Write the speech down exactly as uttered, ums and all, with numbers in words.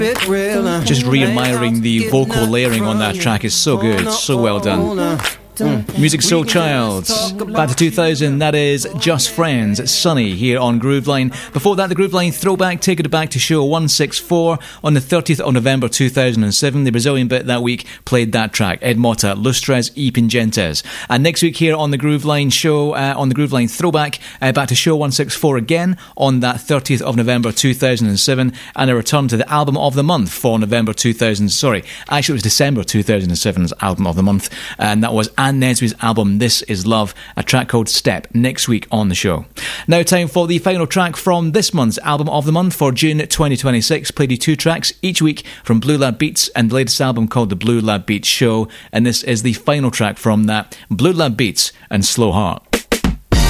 Just re-admiring the vocal layering on that track is so good, so well done. Mm. Music Soul Child. Back to two thousand, that is Just Friends, Sunny, here on Grooveline. Before that, the Grooveline throwback, taking it back to show one sixty-four on the thirtieth of November two thousand seven. The Brazilian bit that week played that track, Ed Mota, Lustres e Pingentes. And next week here on the Grooveline show, uh, on the Grooveline throwback, uh, back to show one sixty-four again on that thirtieth of November two thousand seven, and a return to the album of the month for November two thousand, sorry, actually it was December two thousand seven's album of the month, and that was Anne Nesby's album This Is Love, a track called Step, next week on the show. Now time for the final track from this month's album of the month for June twenty twenty-six. Played you two tracks each week from Blue Lab Beats and the latest album called The Blue Lab Beats Show, and this is the final track from that, Blue Lab Beats and Slow Heart.